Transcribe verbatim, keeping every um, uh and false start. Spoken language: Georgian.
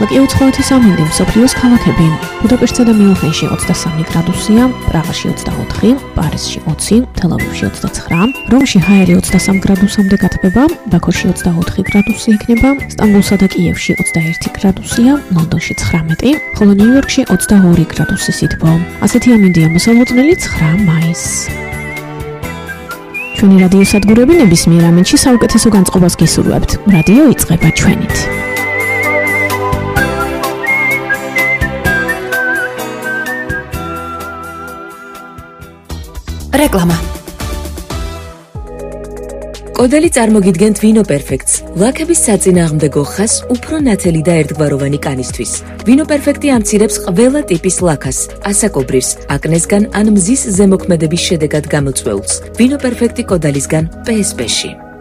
ახლა კი უცხოეთის ამინდი მსოფლიოს ქალაქები. ბუდაპეშტსა და მიუნხენში ოცდასამი გრადუსია, პრაღაში ოცდაოთხი, პარიზში ოცი, თელ-ავივში ოცდაცხრა, რომში ჰაერი ოცდასამ გრადუსამდე გათბება, ბაქოში ოცდაოთხი გრადუსი იქნება, სტამბოლსა და კიევში ოცდაერთი გრადუსია, ლონდონში ცხრამეტი, ხოლო ნიუ-იორკში ოცდაორი გრადუსი სითბო. ასეთი ამინდია მოსალოდნელი ცხრა მაისს. ჩვენი რადიო სადგურები ნებისმიერ ამინდში საუკეთესო განწყობას გისურვებთ. რადიო იწყება ჩვენით. რეკლამა. კოდელი წარმოგიდგენთ ვინო პერფექტს, ლაქების საწინააღმდეგო ხას უფრო ნათელი და ერთგვაროვანი კანისთვის. ვინო პერფექტი ამცირებს ყველა ტიპის ლაქას, ასაკობრირს, აკნესგან ან მზის ზემოქმედების შედეგად გამოწვეულს. ვინო პერფექტი კოდელისგან პე ეს პე-ში.